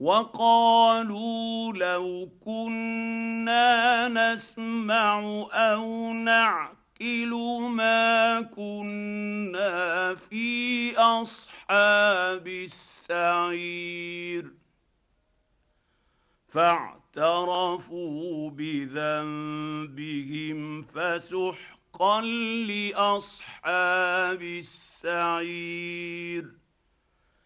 وقالوا لو كنا نسمع او نعقل ما كنا في اصحاب السعير فاعترفوا بذنبهم فسحقا لاصحاب السعير.